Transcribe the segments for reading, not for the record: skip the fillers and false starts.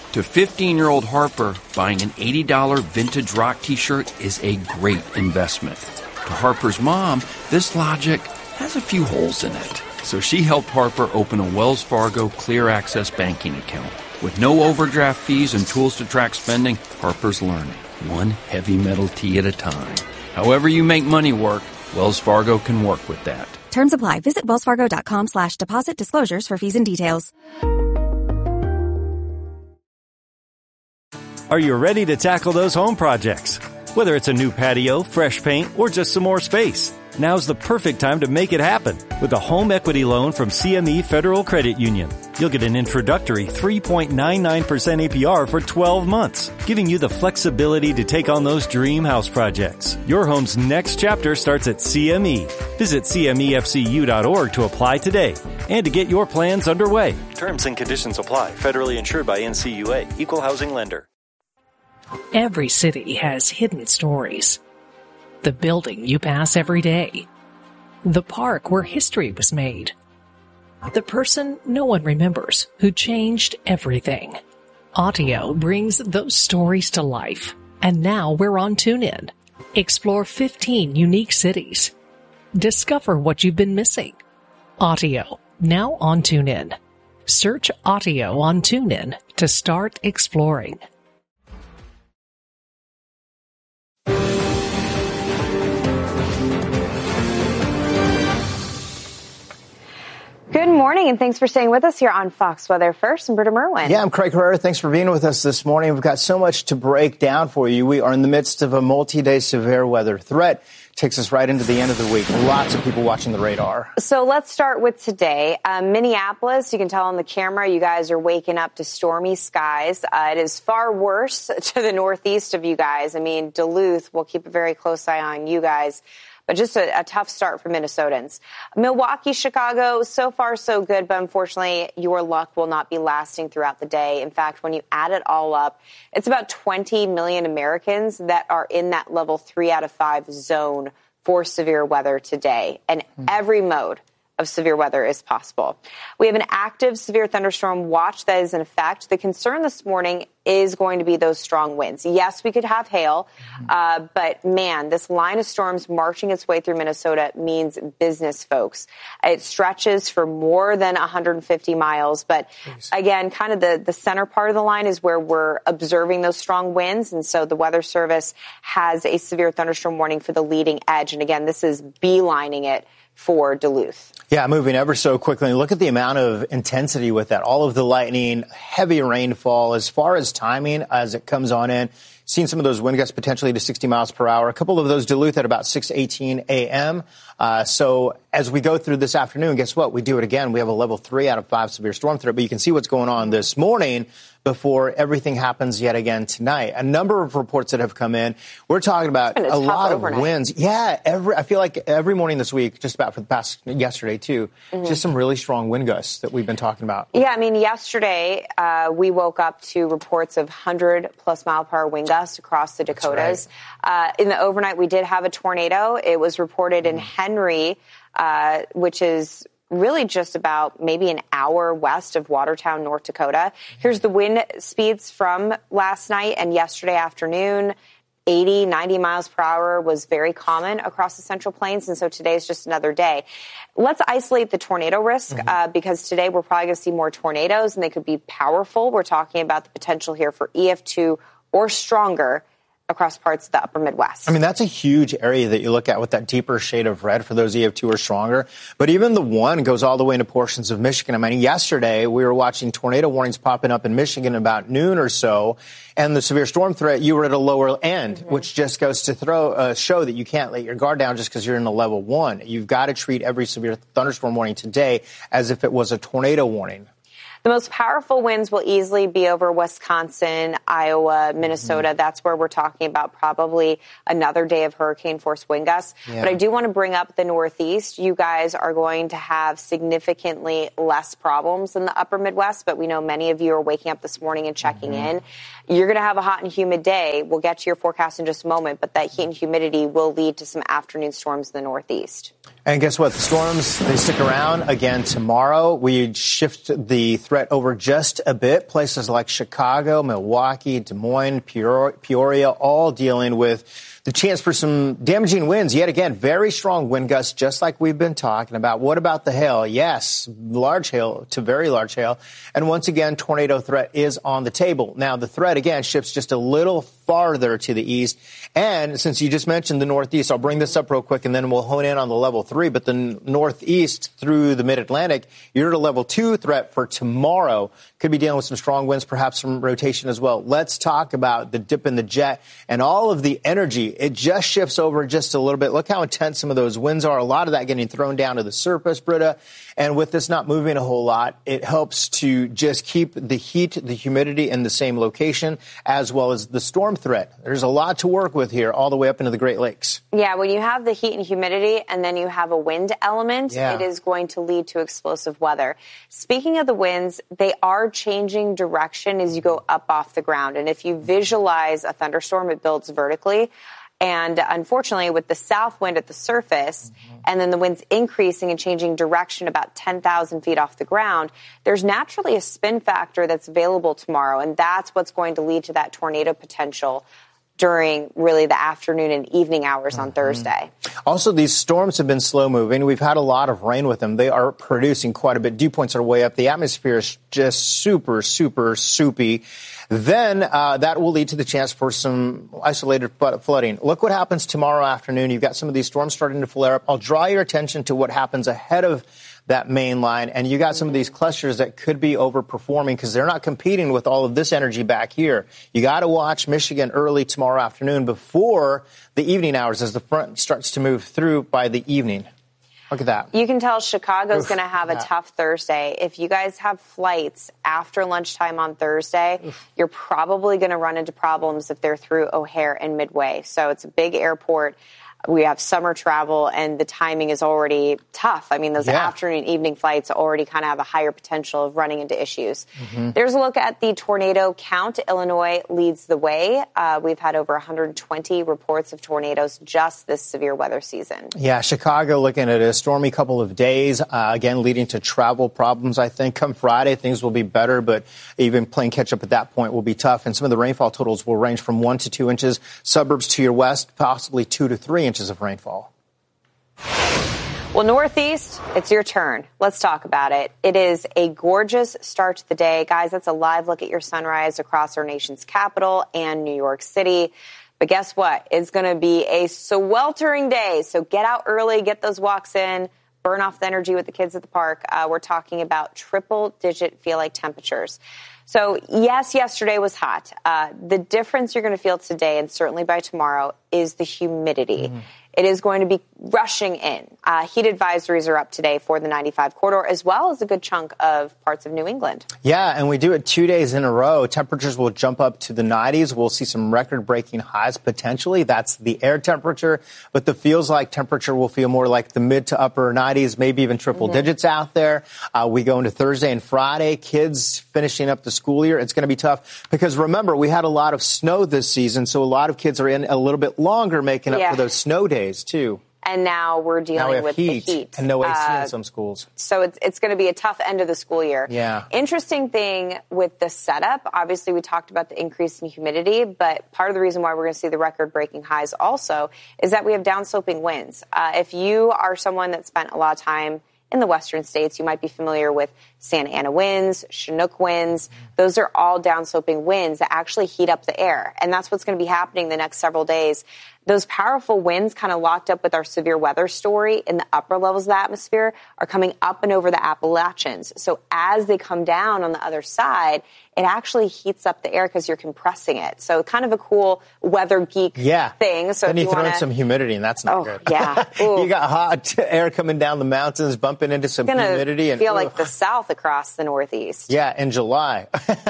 To 15-year-old Harper, buying an $80 vintage rock t-shirt is a great investment. To Harper's mom, this logic has a few holes in it. So she helped Harper open a Wells Fargo Clear Access banking account. With no overdraft fees and tools to track spending, Harper's learning, one heavy metal tea at a time. However you make money work, Wells Fargo can work with that. Terms apply. Visit wellsfargo.com/deposit disclosures for fees and details. Are you ready to tackle those home projects? Whether it's a new patio, fresh paint, or just some more space, now's the perfect time to make it happen with a home equity loan from CME Federal Credit Union. You'll get an introductory 3.99% APR for 12 months, giving you the flexibility to take on those dream house projects. Your home's next chapter starts at CME. Visit CMEFCU.org to apply today and to get your plans underway. Terms and conditions apply. Federally insured by NCUA. Equal housing lender. Every city has hidden stories. The building you pass every day. The park where history was made. The person no one remembers who changed everything. Audio brings those stories to life. And now we're on TuneIn. Explore 15 unique cities. Discover what you've been missing. Audio, now on TuneIn. Search Audio on TuneIn to start exploring. Good morning, and thanks for staying with us here on Fox Weather First. I'm Britta Merwin. Yeah, I'm Craig Herrera. Thanks for being with us this morning. We've got so much to break down for you. We are in the midst of a multi-day severe weather threat. Takes us right into the end of the week. Lots of people watching the radar. So let's start with today. Minneapolis, you can tell on the camera, you guys are waking up to stormy skies. It is far worse to the northeast of you guys. I mean, Duluth, we'll keep a very close eye on you guys. But just a tough start for Minnesotans. Milwaukee, Chicago, so far so good, but unfortunately your luck will not be lasting throughout the day. In fact, when you add it all up, it's about 20 million Americans that are in that level 3 out of 5 zone for severe weather today. And every mode of severe weather is possible. We have an active severe thunderstorm watch that is in effect. The concern this morning is going to be those strong winds. Yes, we could have hail, but man, this line of storms marching its way through Minnesota means business, folks. It stretches for more than 150 miles, but again, kind of the center part of the line is where we're observing those strong winds, and so the Weather Service has a severe thunderstorm warning for the leading edge, and again, this is beelining it for Duluth. Yeah, moving ever so quickly. Look at the amount of intensity with that. All of the lightning, heavy rainfall. As far as timing, as it comes on in, seen some of those wind gusts potentially to 60 miles per hour. A couple of those Duluth at about 6:18 a.m. So as we go through this afternoon, guess what? We do it again. We have a level 3 out of 5 severe storm threat. But you can see what's going on this morning before everything happens yet again tonight. A number of reports that have come in. We're talking about a lot of winds. Yeah, I feel like every morning this week, just about for the past yesterday too, just some really strong wind gusts that we've been talking about. Yeah, I mean, yesterday we woke up to reports of 100+ mile per hour wind gusts across the Dakotas. Right. In the overnight, we did have a tornado. It was reported in Henry, which is really just about maybe an hour west of Watertown, North Dakota. Here's the wind speeds from last night and yesterday afternoon. 80, 90 miles per hour was very common across the Central Plains, and so today is just another day. Let's isolate the tornado risk because today we're probably going to see more tornadoes, and they could be powerful. We're talking about the potential here for EF2 or stronger across parts of the upper Midwest. I mean, that's a huge area that you look at with that deeper shade of red for those EF2 or stronger. But even the 1 goes all the way into portions of Michigan. I mean, yesterday we were watching tornado warnings popping up in Michigan about noon or so. And the severe storm threat, you were at a lower end, which just goes to show that you can't let your guard down just because you're in a level 1. You've got to treat every severe thunderstorm warning today as if it was a tornado warning. The most powerful winds will easily be over Wisconsin, Iowa, Minnesota. That's where we're talking about probably another day of hurricane-force wind gusts. Yeah. But I do want to bring up the Northeast. You guys are going to have significantly less problems than the upper Midwest, but we know many of you are waking up this morning and checking in. You're going to have a hot and humid day. We'll get to your forecast in just a moment, but that heat and humidity will lead to some afternoon storms in the Northeast. And guess what? The storms, they stick around again tomorrow. We shift the threat over just a bit. Places like Chicago, Milwaukee, Des Moines, Peoria, all dealing with the chance for some damaging winds. Yet again, very strong wind gusts, just like we've been talking about. What about the hail? Yes, large hail to very large hail. And once again, tornado threat is on the table. Now, the threat, again, shifts just a little farther to the east. And since you just mentioned the Northeast, I'll bring this up real quick, and then we'll hone in on the level 3. But the Northeast through the Mid-Atlantic, you're at a level 2 threat for tomorrow. Could be dealing with some strong winds, perhaps some rotation as well. Let's talk about the dip in the jet and all of the energy. It just shifts over just a little bit. Look how intense some of those winds are. A lot of that getting thrown down to the surface, Britta. And with this not moving a whole lot, it helps to just keep the heat, the humidity in the same location, as well as the storm threat. There's a lot to work with here, all the way up into the Great Lakes. Yeah, when you have the heat and humidity and then you have a wind element, it is going to lead to explosive weather. Speaking of the winds, they are changing direction as you go up off the ground. And if you visualize a thunderstorm, it builds vertically. And unfortunately, with the south wind at the surface and then the winds increasing and changing direction about 10,000 feet off the ground, there's naturally a spin factor that's available tomorrow. And that's what's going to lead to that tornado potential during really the afternoon and evening hours on Thursday. Also, these storms have been slow moving. We've had a lot of rain with them. They are producing quite a bit. Dew points are way up. The atmosphere is just super, super soupy. Then that will lead to the chance for some isolated flooding. Look what happens tomorrow afternoon. You've got some of these storms starting to flare up. I'll draw your attention to what happens ahead of that main line. And you got some of these clusters that could be overperforming because they're not competing with all of this energy back here. You got to watch Michigan early tomorrow afternoon before the evening hours as the front starts to move through by the evening. Look at that. You can tell Chicago's going to have a tough Thursday. If you guys have flights after lunchtime on Thursday, you're probably going to run into problems if they're through O'Hare and Midway. So it's a big airport. We have summer travel, and the timing is already tough. I mean, those afternoon, evening flights already kind of have a higher potential of running into issues. There's a look at the tornado count. Illinois leads the way. We've had over 120 reports of tornadoes just this severe weather season. Yeah, Chicago looking at a stormy couple of days, again, leading to travel problems, I think. Come Friday, things will be better, but even playing catch-up at that point will be tough. And some of the rainfall totals will range from 1 to 2 inches. Suburbs to your west, possibly 2 to 3 inches of rainfall. Well, Northeast, it's your turn. Let's talk about it. It is a gorgeous start to the day. Guys, that's a live look at your sunrise across our nation's capital and New York City. But guess what? It's going to be a sweltering day. So get out early, get those walks in, burn off the energy with the kids at the park. We're talking about triple-digit feel-like temperatures. So, yes, yesterday was hot. The difference you're going to feel today and certainly by tomorrow is the humidity. It is going to be rushing in. Heat advisories are up today for the 95 corridor, as well as a good chunk of parts of New England. Yeah, and we do it 2 days in a row. Temperatures will jump up to the 90s. We'll see some record-breaking highs potentially. That's the air temperature. But the feels-like temperature will feel more like the mid to upper 90s, maybe even triple digits out there. We go into Thursday and Friday. Kids finishing up the school year. It's going to be tough because, remember, we had a lot of snow this season, so a lot of kids are in a little bit longer making up for those snow days, too. And now we're dealing with the heat. And no AC in some schools. So it's going to be a tough end of the school year. Yeah. Interesting thing with the setup, obviously we talked about the increase in humidity, but part of the reason why we're going to see the record-breaking highs also is that we have downsloping winds. If you are someone that spent a lot of time in the western states, you might be familiar with Santa Ana winds, Chinook winds. Those are all downsloping winds that actually heat up the air. And that's what's going to be happening the next several days. Those powerful winds kind of locked up with our severe weather story in the upper levels of the atmosphere are coming up and over the Appalachians. So as they come down on the other side, it actually heats up the air because you're compressing it. So kind of a cool weather geek thing. So then you throw in some humidity, and that's not good. Yeah. You got hot air coming down the mountains, bumping into some humidity. And feel like the South across the Northeast. Yeah, in July.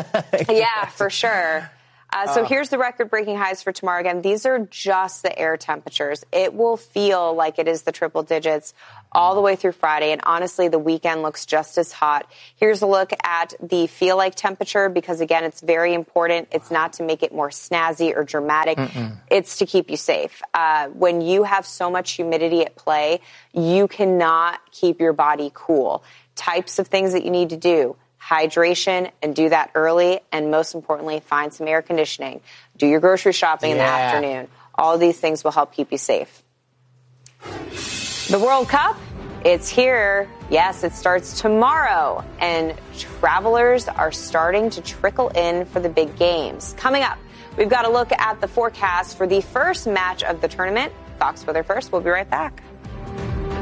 Yeah, for sure. So here's the record-breaking highs for tomorrow. Again, these are just the air temperatures. It will feel like it is the triple digits all the way through Friday. And honestly, the weekend looks just as hot. Here's a look at the feel-like temperature because, again, it's very important. It's not to make it more snazzy or dramatic. It's to keep you safe. When you have so much humidity at play, you cannot keep your body cool. Types of things that you need to do. hydration, and do that early. And most importantly, find some air conditioning. Do your grocery shopping in the afternoon. All of these things will help keep you safe. The World Cup, it's here. Yes, it starts tomorrow. And travelers are starting to trickle in for the big games. Coming up, we've got a look at the forecast for the first match of the tournament. Fox Weather First. We'll be right back.